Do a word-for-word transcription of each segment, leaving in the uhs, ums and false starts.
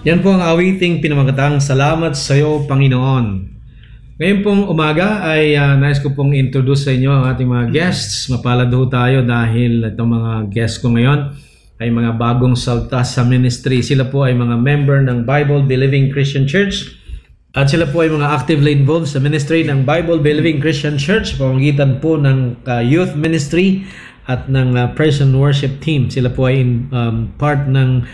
Yan po ang awiting pinamagatang Salamat sa iyo, Panginoon. Ngayon pong umaga ay uh, nais ko pong introduce sa inyo ang ating mga guests. Mapalad ho tayo dahil itong mga guests ko ngayon ay mga bagong salta sa ministry. Sila po ay mga member ng Bible Believing Christian Church at sila po ay mga actively involved sa ministry ng Bible Believing Christian Church, pamamagitan po ng uh, youth ministry at ng uh, praise and worship team. Sila po ay in, um, part ng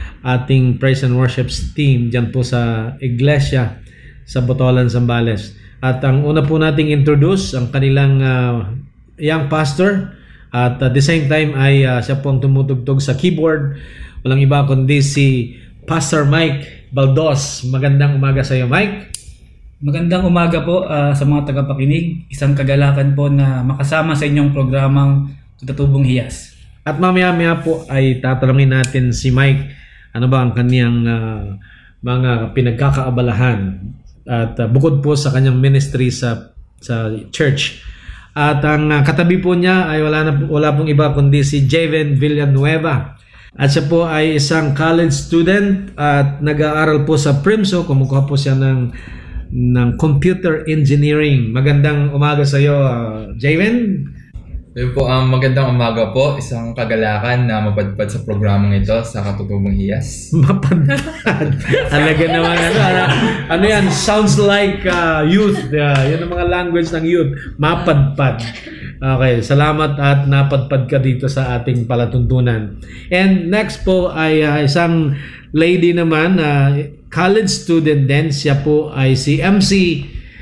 ating praise and worship team dyan po sa iglesia sa Botolan, Zambales. At ang una po nating introduce ang kanilang uh, young pastor at at the same time ay uh, siya pong tumutugtog sa keyboard. Walang iba kundi si Pastor Mike Baldos. Magandang umaga sa iyo, Mike. Magandang umaga po uh, sa mga tagapakinig. Isang kagalakan po na makasama sa inyong programang Katatubong Hiyas. At mamaya-maya po ay tatanungin natin si Mike ano ba ang kaniyang uh, mga pinagkakaabalahan at uh, bukod po sa kanyang ministry sa sa church. At ang uh, katabi po niya ay wala na wala pong iba kundi si Javen Villanueva. At siya po ay isang college student at nag-aaral po sa Primso. Kumukuha po siya ng ng computer engineering. Magandang umaga sa iyo, uh, Javen. Yun po, ang um, magandang umaga po. Isang kagalakan na mapadpad sa programang ito sa Katutubong Hiyas. Mapadpad? Alaga naman ano, ano, ano yan? Sounds like uh, youth. Uh, yun ang mga language ng youth. Mapadpad. Okay, salamat at napadpad ka dito sa ating palatuntunan. And next po ay uh, isang lady naman, uh, college student din. Siya po ay si M C.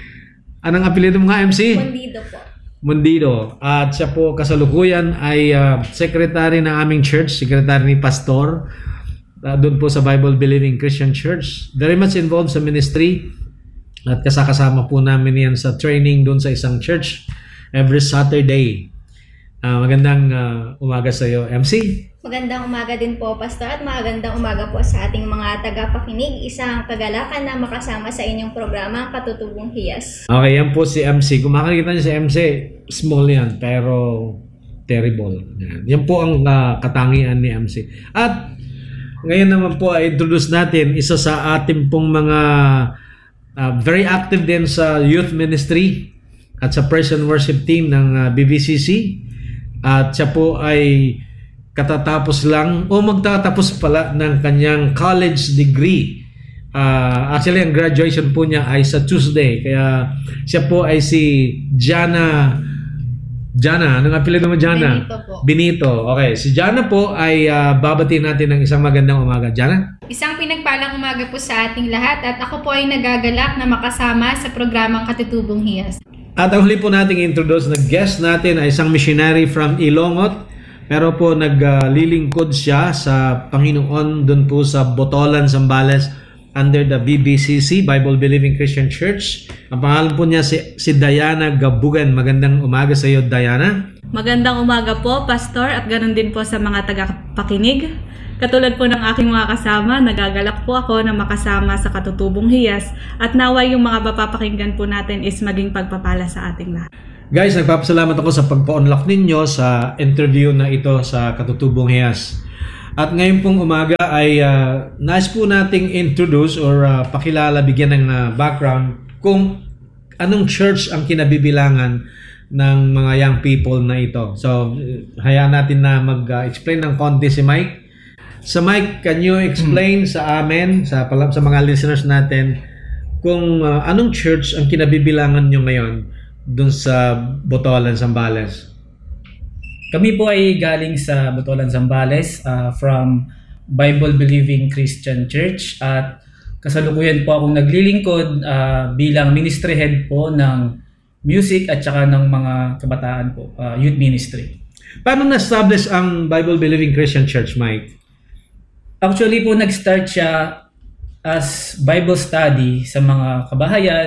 Anong apelyido mo nga, M C? Mundido po. Mundido. At siya po kasalukuyan ay uh, secretary ng aming church, secretary ni Pastor, uh, doon po sa Bible Believing Christian Church. Very much involved sa ministry at kasakasama po namin yan sa training doon sa isang church every Saturday. Uh, magandang uh, umaga sa iyo, M C. Magandang umaga din po, Pastor, at magandang umaga po sa ating mga tagapakinig. Isang kagalakan na makasama sa inyong programa, Katutubong Hiyas. Okay, yan po si M C. Kung makikita niyo si M C, small yan, pero terrible. Yan, yan po ang uh, katangian ni M C. At ngayon naman po ay introduce natin isa sa ating pong mga uh, very active din sa youth ministry at sa praise and worship team ng uh, B B C C. At siya po ay katatapos lang o magtatapos pala ng kanyang college degree. Uh, actually, ang graduation po niya ay sa Tuesday. Kaya siya po ay si Jana. Jana, anong apelyido mo, Jana? Benito po. Benito. Okay, si Jana po ay uh, babatiin natin ng isang magandang umaga. Jana? Isang pinagpalang umaga po sa ating lahat at ako po ay nagagalak na makasama sa programang Katutubong Hiyas. At ang huli po nating introduce na guest natin ay isang missionary from Ilongot. Pero po naglilingkod uh, siya sa Panginoon doon po sa Botolan, Zambales under the B B C C, Bible Believing Christian Church. Ang pangalan po niya si, si Diana Gabugan. Magandang umaga sa iyo, Diana. Magandang umaga po, Pastor, at ganoon din po sa mga tagapakinig. Katulad po ng aking mga kasama, nagagalak po ako na makasama sa Katutubong Hiyas at naway yung mga mapapakinggan po natin is maging pagpapala sa ating lahat. Guys, nagpapasalamat ako sa pagpa-unlock ninyo sa interview na ito sa Katutubong Hiyas. At ngayon pong umaga ay uh, nais po nating introduce or uh, pakilala, bigyan ng uh, background kung anong church ang kinabibilangan ng mga young people na ito. So, hayaan natin na mag-explain ng konti si Mike. So Mike, can you explain hmm. sa amin, sa, sa mga listeners natin, kung uh, anong church ang kinabibilangan nyo ngayon doon sa Botolan, Zambales? Kami po ay galing sa Botolan, Zambales uh, from Bible Believing Christian Church at kasalukuyan po akong naglilingkod uh, bilang ministry head po ng music at saka ng mga kabataan po, uh, youth ministry. Paano na-establish ang Bible Believing Christian Church, Mike? Actually po nag-start siya as Bible study sa mga kabahayan.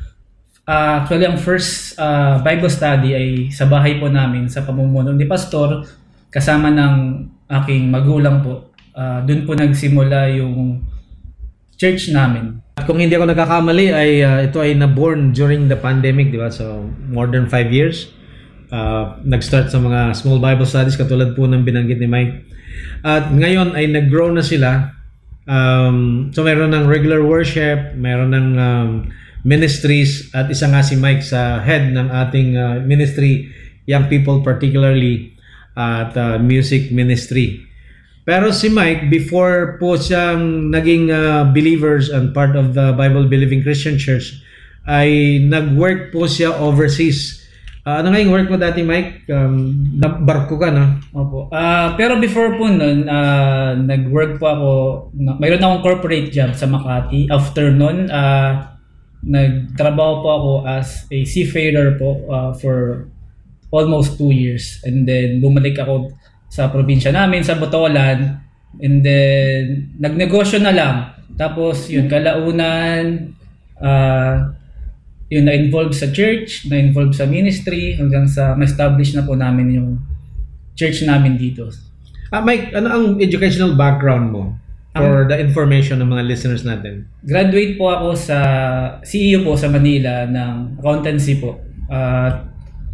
Uh, actually, ang first uh, Bible study ay sa bahay po namin sa pamumuno ni Pastor kasama ng aking magulang po. Uh, doon po nagsimula yung church namin. At kung hindi ako nagkakamali, ay uh, ito ay na-born during the pandemic, di ba? So, more than five years. Uh, nag-start sa mga small Bible studies katulad po ng binanggit ni Mike. At ngayon ay nag-grow na sila Um, so meron ng regular worship, meron ng um, ministries, at isa nga si Mike sa head ng ating uh, ministry, young people particularly, at uh, music ministry. Pero si Mike, before po siyang naging uh, believers and part of the Bible Believing Christian Church, ay nag-work po siya overseas. Uh, ano nga yung work mo dati, Mike? Um, barko ka, no? Opo. Ah, pero before po nun, ah, nag-work po ako, na, mayroon akong corporate job sa Makati. After nun, ah, nagtrabaho po ako as a seafarer po ah, for almost two years. And then bumalik ako sa probinsya namin, sa Botolan. And then nagnegosyo na lang. Tapos yun, kalaunan, ah, yun, na-involve sa church, na-involve sa ministry, hanggang sa ma-establish na po namin yung church namin dito. Ah, Mike, ano ang educational background mo for the information ng mga listeners natin? Graduate po ako sa C E U po sa Manila ng accountancy po. At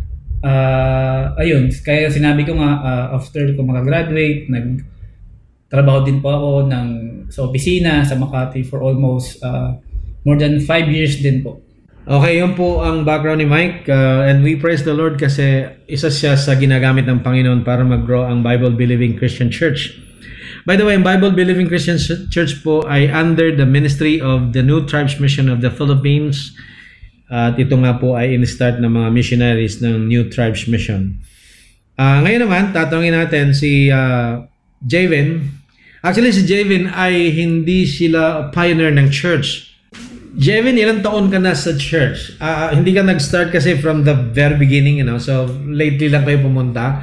uh, ayun, kaya sinabi ko nga uh, after ko makagraduate, nagtrabaho din po ako ng sa opisina sa Makati for almost uh, more than five years din po. Okay, yun po ang background ni Mike, uh, and we praise the Lord kasi isa siya sa ginagamit ng Panginoon para mag-grow ang Bible Believing Christian Church. By the way, ang Bible Believing Christian Church po ay under the ministry of the New Tribes Mission of the Philippines, at ito nga po ay in-start ng mga missionaries ng New Tribes Mission. Uh, ngayon naman, tatanungin natin si uh, Javin. Actually, si Javin ay hindi sila pioneer ng church. Javin, ilang taon ka na sa church? Uh, hindi ka nag-start kasi from the very beginning, you know? So, lately lang kayo pumunta.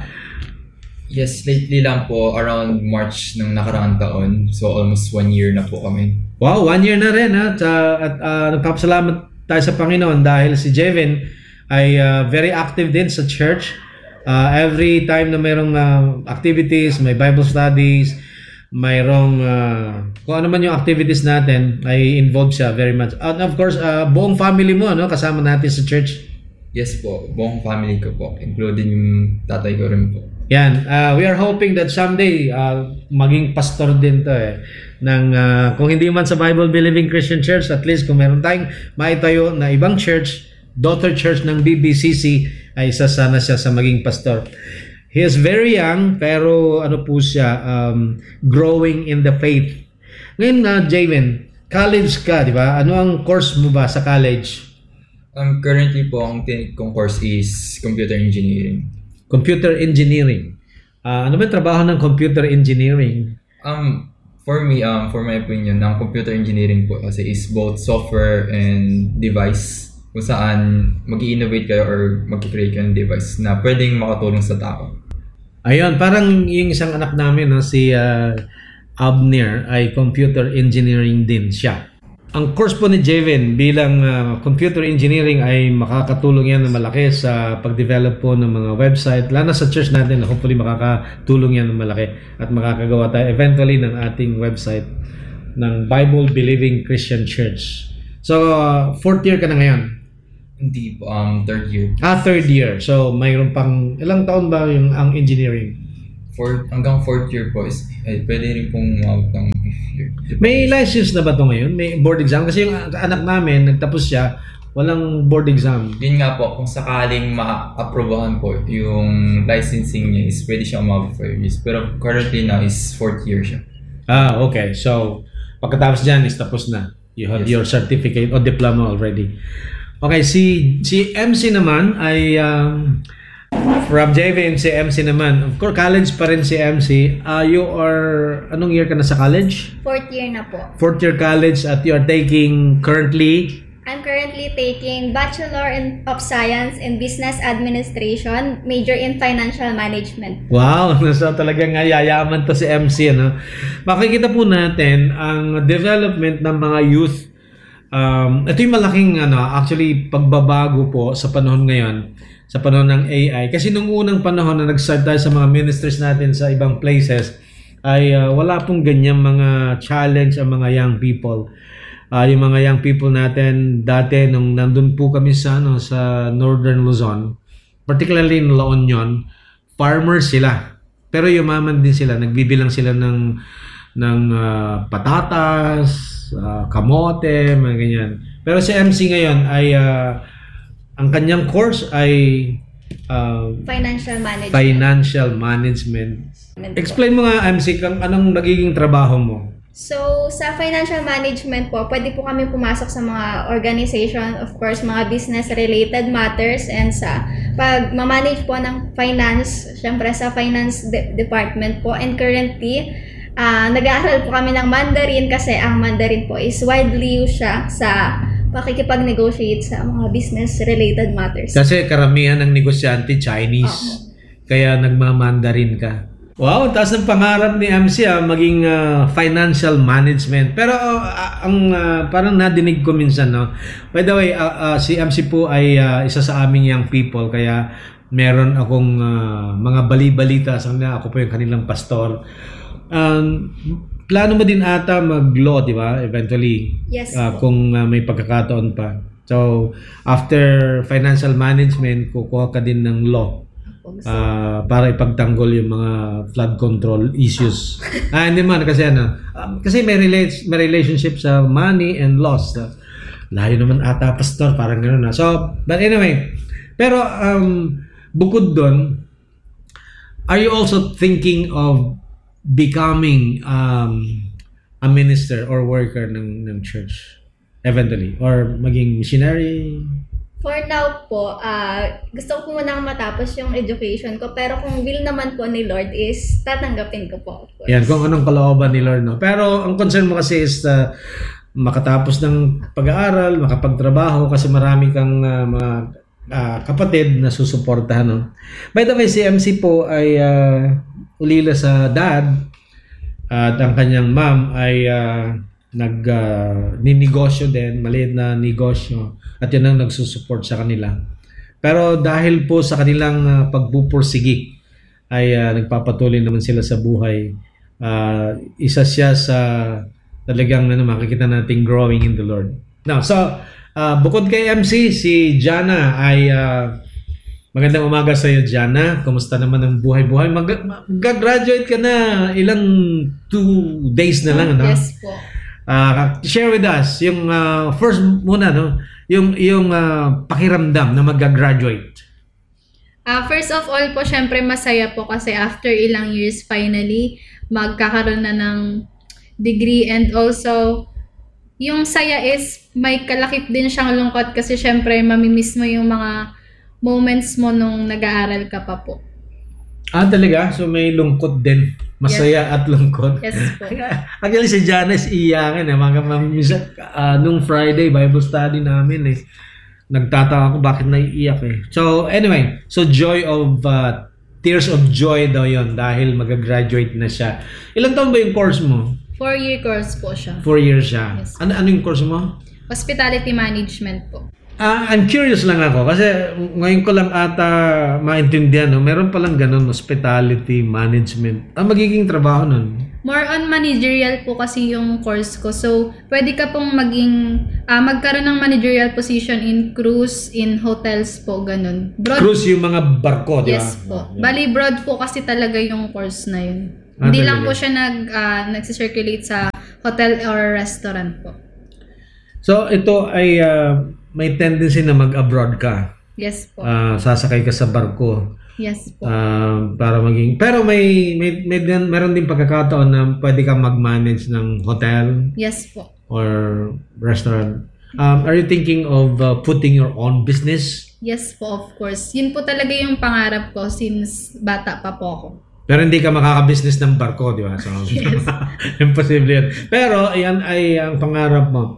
Yes, lately lang po, around March ng nakaraang taon. So, almost one year na po kami. Wow, one year na rin, ha? At, at uh, nagpapasalamat tayo sa Panginoon dahil si Javin ay uh, very active din sa church. Uh, every time na mayroong uh, activities, may Bible studies, mayroong uh, kung ano man yung activities natin, ay involved siya very much. And of course, uh, buong family mo, no, kasama natin sa church. Yes po, buong family ko po, including yung tatay ko rin po. Yan, uh, we are hoping that someday uh, maging pastor din to eh. Ng, uh, kung hindi man sa Bible Believing Christian Church, at least kung meron tayong maitayo na ibang church, daughter church ng B B C C, ay isa sana siya sa maging pastor. He is very young, pero ano po siya, um, growing in the faith. Ngayon na, uh, Javin, college ka, di ba? Ano ang course mo ba sa college? Um, currently po, ang tinik kong course is computer engineering. Computer engineering. Uh, ano ba yung trabaho ng computer engineering? Um, for me, um, for my opinion, ang computer engineering po kasi is both software and device, kung saan mag-i-innovate kayo or mag-create kayo ng device na pwedeng makatulong sa tao. Ayun, parang yung isang anak namin, no, si uh, Abner, ay computer engineering din siya. Ang course po ni Javin bilang uh, computer engineering ay makakatulong yan na malaki sa pag-develop po ng mga website. Lalo na sa church natin, hopefully makakatulong yan na malaki at makakagawa tayo eventually ng ating website ng Bible Believing Christian Church. So, uh, fourth year ka na ngayon? Hindi po, um, third year. Ah, third year. So, mayroon pang, ilang taon ba yung ang engineering? Fourth, hanggang fourth year po is, ay, pwede rin pong umabot ng fifth year. May license na ba ito ngayon? May board exam? Kasi yung anak namin, nagtapos siya, walang board exam. Yun nga po, kung sakaling ma-aprobahan po yung licensing niya is pwede siya umabot five years. Pero currently now is fourth year siya. Ah, okay. So, pagkatapos dyan is tapos na. You have Yes. your certificate or diploma already. Okay, si si M C naman ay um, from Javin, si M C naman. Of course, college pa rin si M C. Uh, you are, anong year ka na sa college? Fourth year na po. Fourth year college at you are taking currently? I'm currently taking Bachelor in, of Science in Business Administration, major in Financial Management. Wow, so talagang yayaman to si M C, ano? Makikita po natin ang development ng mga youth. Um, ito yung malaking ano, actually pagbabago po sa panahon ngayon, sa panahon ng A I. Kasi nung unang panahon na nag-start tayo sa mga ministries natin sa ibang places, ay uh, wala pong ganyang mga challenge ang mga young people. Uh, yung mga young people natin dati nung nandun po kami sa ano, sa Northern Luzon, particularly in La Union, farmers sila. Pero yumaman din sila, nagbibilang sila ng ng ah, patatas, ah, kamote, mga ganyan. Pero si M C ngayon ay ah, ang kanyang course ay ah, Financial management. financial management. Explain mo nga, M C, kung anong nagiging trabaho mo. So, sa financial management po, pwede po kami pumasok sa mga organization, of course, mga business-related matters, and sa pag manage po ng finance, syempre sa finance de- department po. And currently, ah, nag-aaral po kami ng Mandarin kasi ang Mandarin po is widely used siya sa pakikipag-negotiate sa mga business-related matters. Kasi karamihan ng negosyante Chinese. Kaya nagmamandarin ka. Wow, taas ng pangarap ni M C ah, maging ah, financial management. Pero ah, ang ah, parang nadinig ko minsan, no. By the way, ah, ah, si M C po ay ah, isa sa aming young people, kaya meron akong ah, mga bali-balita sa kanila. Ako po yung kanilang pastor. Um, plano mo din ata mag-law, di ba? Eventually. Yes Ah, po. kung ah, may pagkakataon pa. So, after financial management, kukuha ka din ng law. Ah, para ipagtanggol yung mga flood control issues. ah, hindi man kasi ano, um, kasi may relate may relationship sa money and loss. Uh, layo naman ata pastor, parang gano'n na. So, but anyway, pero um, bukod doon, are you also thinking of becoming um, a minister or worker ng ng church eventually, or maging missionary? For now po, ah, gusto ko po munang matapos yung education ko, pero kung will naman po ni Lord is tatanggapin ko po. Of course. Yan, kung anong kalooban ni Lord, no? Pero ang concern mo kasi is uh, makatapos ng pag-aaral, makapagtrabaho, kasi marami kang uh, mga uh, kapatid na susuportahan, no? By the way, si M C po ay uh, ulila sa dad, at ang kanyang mom ay uh, nag uh, ninegosyo din, maliit na negosyo, at yun ang nagsusupport sa kanila. Pero dahil po sa kanilang uh, pagpupursigi ay uh, nagpapatuloy naman sila sa buhay. Uh, isa siya sa talagang ano, makikita nating growing in the Lord. Now, so uh, bukod kay M C, si Jana ay uh, magandang umaga sa iyo, Jana. Kumusta naman ang buhay-buhay? Mag- mag-graduate ka na, ilang two days na lang, ano? Yes po. Uh, share with us yung uh, first muna, no, yung yung uh, pakiramdam na mag-graduate. Ah, first of all po, syempre masaya po kasi after ilang years finally magkakaroon na ng degree, and also yung saya is may kalakip din siyang lungkot kasi syempre mamimiss mo yung mga moments mo nung nag-aaral ka pa po. Ah, talaga? So may lungkot din. Masaya at lungkot. Yes po. Actually, si Janice iyakin eh. Mga mamimisan, uh, nung Friday, Bible study namin eh. Nagtataka ako bakit naiiyak eh. So, anyway. So, joy of, uh, tears of joy daw yon dahil mag-graduate na siya. Ilang taon ba yung course mo? Four-year course po siya. Four years siya. Yes. Ano, ano yung course mo? Hospitality management po. Ah, I'm curious lang ako kasi ngayon ko lang ata maintindihan, no? Meron palang ganun, hospitality management. Ang magiging trabaho nun? More on managerial po kasi yung course ko. So, pwede ka pong maging, ah, magkaroon ng managerial position in cruise, in hotels po, ganun. Broad, Cruise yung mga barko, di ba? yes po. Bali, broad po kasi talaga yung course na yun. Ah, Hindi lang talaga? po siya nag, ah, nagsisirculate sa hotel or restaurant po. So, ito ay ah, may tendency na mag-abroad ka. Yes po. Ah, sasakay ka sa barko. Yes po. Ah, para maging pero may may, may din, meron din pagkakataon na pwede kang mag-manage ng hotel Yes po. or restaurant. Um, are you thinking of uh, putting your own business? Yes po, of course. Yun po talaga yung pangarap ko since bata pa po ako. Pero hindi ka makaka-business ng barko, di ba? So, Yes. imposible yun. Pero, ayan ay ang pangarap mo.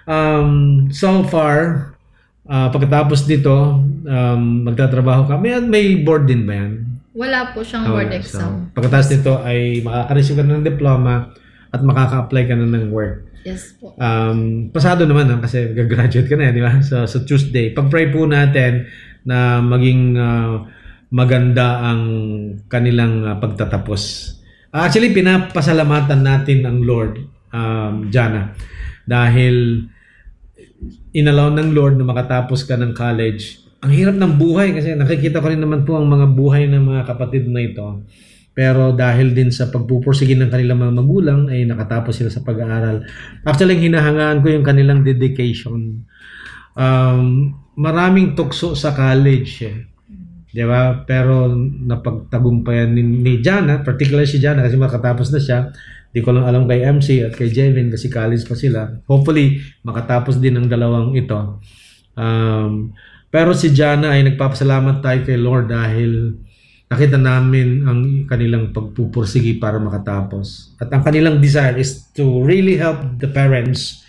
Um, so far, uh, pagkatapos dito, um, magtatrabaho ka. May, may board din ba yan? Wala po siyang Oh, board so, exam. pagkatapos dito ay makaka-receive ka na ng diploma at makaka-apply ka na ng work. Yes po. Um, pasado naman, no? Kasi gagraduate ka na, di ba? So, so Tuesday. Pag-pray po natin na maging uh, maganda ang kanilang uh, pagtatapos. Uh, actually, pinapasalamatan natin ang Lord, um, Jana, dahil inalaw ng Lord na makatapos ka ng college. Ang hirap ng buhay kasi nakikita ko rin naman po ang mga buhay ng mga kapatid na ito. pero dahil din sa pagpupursige ng kanilang mga magulang ay nakatapos sila sa pag-aaral. Actually, ang hinahangaan ko yung kanilang dedication. Um, maraming tukso sa college eh. Di ba? Pero napagtagumpayan ni, ni Jana, particularly si Jana kasi makatapos na siya. Di ko lang alam kay M C at kay Jevin kasi college pa sila. Hopefully, makatapos din ang dalawang ito. Um, pero si Jana ay nagpapasalamat tayo kay Lord dahil nakita namin ang kanilang pagpupursigi para makatapos. At ang kanilang desire is to really help the parents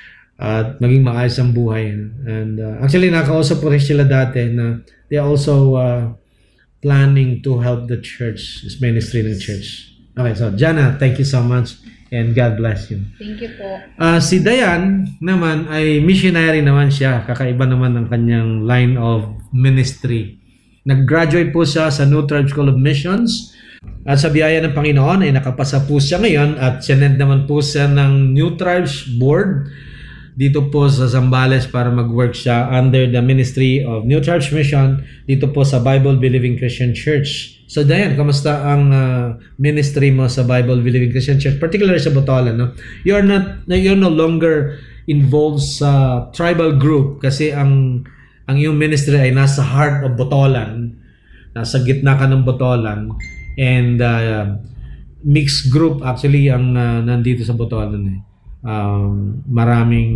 at maging maayos ang buhay. And uh, actually, nakausap ko rin sila dati na they also uh, planning to help the church, this ministry ng church. Okay, so Jana, thank you so much and God bless you. Thank you po. Uh, si Dayan naman ay missionary naman siya. Kakaiba naman ang kanyang line of ministry. Nag-graduate po siya sa New Tribe School of Missions at sa biyaya ng Panginoon ay nakapasa po siya ngayon at sinend naman po siya ng New Tribes Board dito po sa Zambales para mag-work siya under the ministry of New Tribes Mission dito po sa Bible Believing Christian Church. So Dayan, kamusta ang uh, ministry mo sa Bible Believing Christian Church, particularly sa Botolan? No? You're not, you're no longer involved sa tribal group kasi ang ang iyong ministry ay nasa heart of Botolan, nasa gitna ka ng Botolan, and uh, mixed group actually ang uh, nandito sa Botolan eh. Um, maraming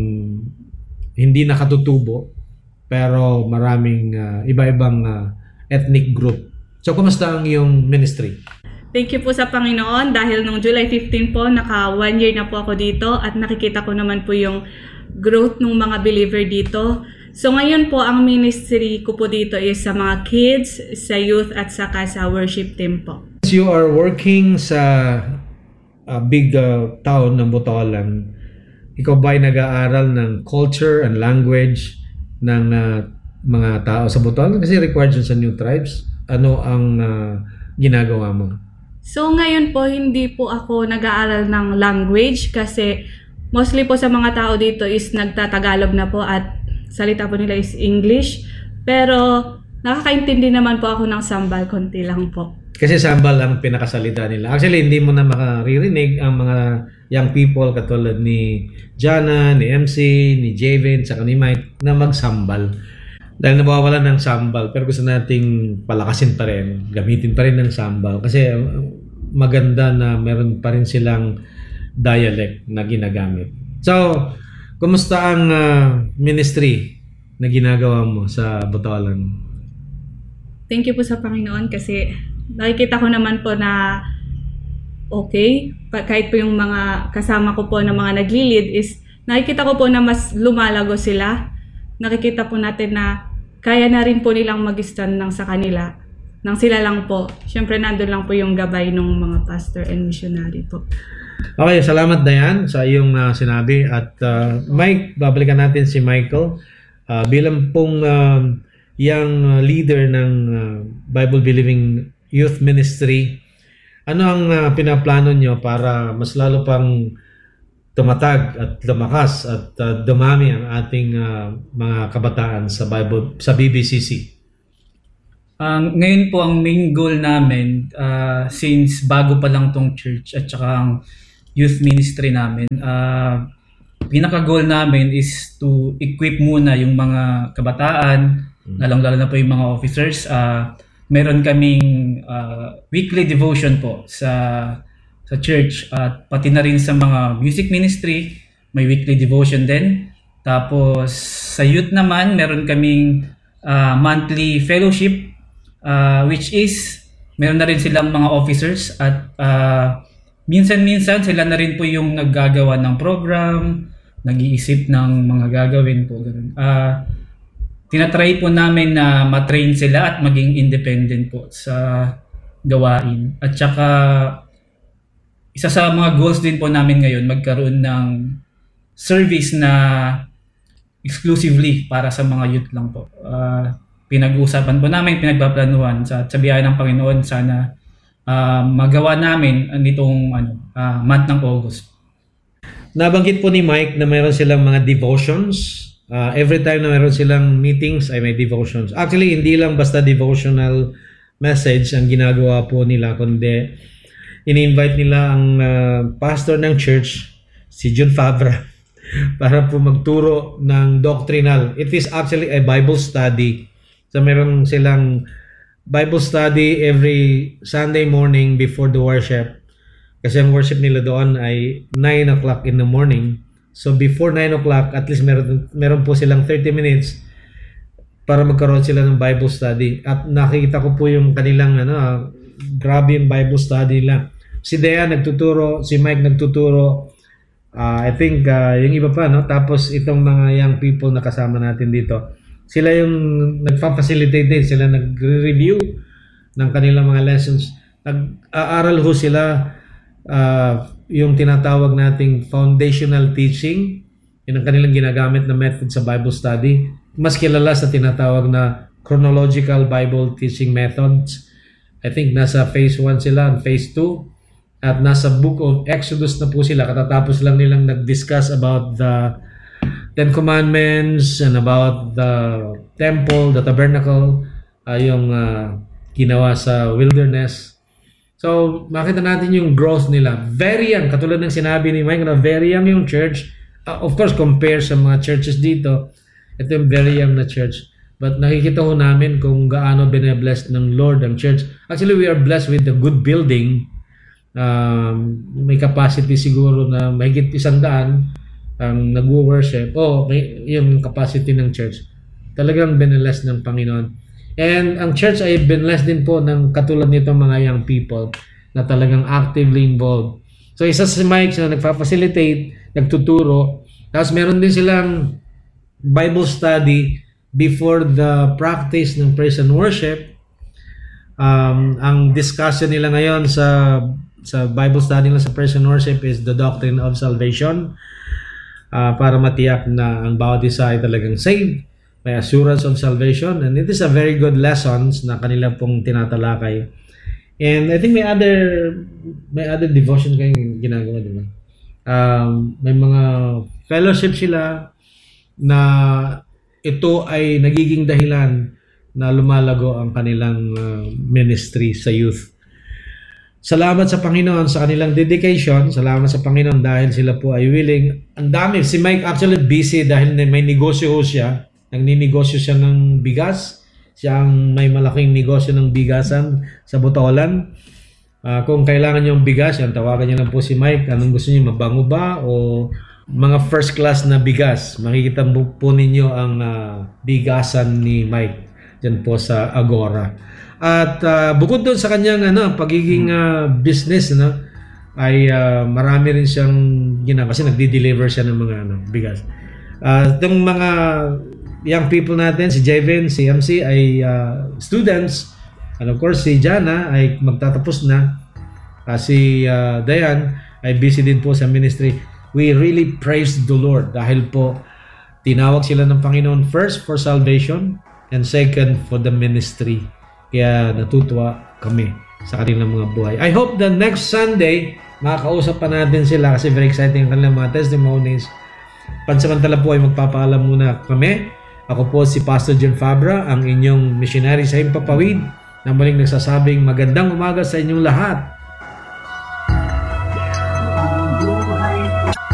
hindi nakatutubo pero maraming uh, iba-ibang uh, ethnic group. So, kumusta ang iyong ministry? Thank you po sa Panginoon dahil nung July fifteenth po, naka one year na po ako dito at nakikita ko naman po yung growth ng mga believer dito. So ngayon po, ang ministry ko po dito is sa mga kids, sa youth at saka sa worship team po. You are working sa uh, big uh, town ng Botolan. Ikaw ba ay nag-aaral ng culture and language ng uh, mga tao sa Botolan? Kasi required yun sa New Tribes. Ano ang uh, ginagawa mo? So ngayon po, hindi po ako nag-aaral ng language kasi mostly po sa mga tao dito is nagtatagalog na po at salita po nila is English. Pero nakakaintindi naman po ako ng Sambal, konti lang po. Kasi Sambal ang pinakasalita nila. Actually, hindi mo na makaririnig ang mga young people katulad ni Jana, ni M C, ni Javin, saka ni Mike na magsambal. Dahil nawawala ng Sambal, pero gusto nating palakasin pa rin, gamitin pa rin ng Sambal. Kasi maganda na meron pa rin silang dialect na ginagamit. So, kumusta ang uh, ministry na ginagawa mo sa Botolan? Thank you po sa Panginoon kasi nakikita ko naman po na okay. Kahit po yung mga kasama ko po na mga nagli-lead is nakikita ko po na mas lumalago sila. Nakikita po natin na kaya na rin po nilang mag-stand ng sa kanila. Nang sila lang po. Siyempre nandun lang po yung gabay ng mga pastor and missionary po. Okay, salamat Dayan sa iyong uh, sinabi. At uh, Mike, babalikan natin si Michael. Uh, bilang pong uh, young leader ng uh, Bible Believing Youth Ministry, ano ang uh, pinaplano nyo para mas lalo pang tumatag at lumakas at uh, dumami ang ating uh, mga kabataan sa Bible sa B B C C? Um, ngayon po ang main goal namin uh, since bago pa lang tong church at saka ang youth ministry namin, uh, pinaka-goal namin is to equip muna yung mga kabataan, mm-hmm. lalong-lalo na po yung mga officers. Uh, meron kaming uh, weekly devotion po sa sa church at pati na rin sa mga music ministry, may weekly devotion din. Tapos sa youth naman, meron kaming uh, monthly fellowship uh, which is meron na rin silang mga officers at uh, minsan-minsan sila na rin po yung naggagawa ng program, nag-iisip ng mga gagawin po. Uh, tinatry po namin na matrain sila at maging independent po sa gawain. At saka isa sa mga goals din po namin ngayon, magkaroon ng service na exclusively para sa mga youth lang po. Uh, pinag-uusapan po namin, pinagpaplanuhan sa, sa biyaya ng Panginoon, sana uh, magawa namin nitong ano, uh, month ng August. Nabanggit po ni Mike na mayroon silang mga devotions. Uh, every time na mayroon silang meetings ay may devotions. Actually, hindi lang basta devotional message ang ginagawa po nila, kundi ini-invite nila ang uh, pastor ng church, si John Fabra, para po magturo ng doctrinal. It is actually a Bible study. So meron silang Bible study every Sunday morning before the worship. Kasi ang worship nila doon ay nine o'clock in the morning. So before nine o'clock, at least meron, meron po silang thirty minutes para magkaroon sila ng Bible study. At nakikita ko po yung kanilang ano, grabe yung Bible study nila. Si Dea nagtuturo, si Mike nagtuturo. Uh, I think uh, yung iba pa, no? Tapos itong mga young people na kasama natin dito, sila yung nagfa-facilitate din, sila nag-review ng kanilang mga lessons. Nag-aaral ho sila uh, yung tinatawag nating foundational teaching. Yun ang kanilang ginagamit na method sa Bible study. Mas kilala sa tinatawag na chronological Bible teaching methods. I think nasa phase one sila and phase two. At nasa book of Exodus na po sila. Katatapos lang nilang nag-discuss about the Ten Commandments and about the temple, the tabernacle, uh, yung uh, ginawa sa wilderness. So, makita natin yung growth nila. Very young. Katulad ng sinabi ni Mike na very young yung church. Uh, of course, compare sa mga churches dito. Ito yung very young na church. But nakikita ho namin kung gaano bine-blessed ng Lord ang church. Actually, we are blessed with a good building. Um, may capacity siguro na mahigit isang daan ang nag-worship. Oh, may, yung capacity ng church. Talagang bineless ng Panginoon. And ang church ay bineless din po ng katulad nitong mga young people na talagang actively involved. So isa si Mike na nagpa-facilitate, nagtuturo. Tapos meron din silang Bible study before the practice ng praise and worship. Um, ang discussion nila ngayon sa sa Bible study nila sa praise and worship is the doctrine of salvation. Uh, para matiyak na ang bawat isa ay talagang saved. May assurance of salvation. And it is a very good lessons na kanila pong tinatalakay. And I think may other may other devotion kayong ginagawa, di ba? Um, may mga fellowship sila na ito ay nagiging dahilan na lumalago ang kanilang uh, ministry sa youth. Salamat sa Panginoon sa kanilang dedication. Salamat sa Panginoon dahil sila po ay willing. Ang dami. Si Mike actually busy dahil may negosyo ho siya. Nagninegosyo siya ng bigas. Siya ang may malaking negosyo ng bigasan sa Botolan. Uh, kung kailangan niyo ng bigas, yan, tawagan niyo lang po si Mike. Anong gusto niyo? Mabango ba? O mga first class na bigas? Makikita po ninyo ang uh, bigasan ni Mike dyan po sa Agora. At uh, bukod doon sa kanyang ano, pagiging uh, business, no, ay uh, marami rin siyang ginagawa kasi nagdi-deliver siya ng mga ano, bigas. Uh, itong mga young people natin, si Jevin, si M C ay uh, students. And of course, si Jana ay magtatapos na. Uh, si uh, Dayan ay busy din po sa ministry. We really praise the Lord dahil po tinawag sila ng Panginoon first for salvation and second for the ministry. Kaya natutuwa kami sa kanilang mga buhay. I hope the next Sunday, makakausap pa natin sila kasi very exciting ang kanilang mga testimonies. Pansamantala po ay magpapaalam muna kami. Ako po si Pastor John Fabra, ang inyong missionary sa Himpapawid, na muling nagsasabing magandang umaga sa inyong lahat.